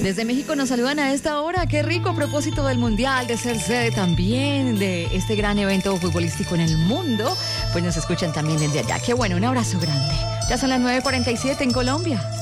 Desde México nos saludan a esta hora. Qué rico, a propósito del Mundial, de ser sede también de este gran evento futbolístico en el mundo. Pues nos escuchan también desde allá. Qué bueno, un abrazo grande. Ya son las 9:47 en Colombia.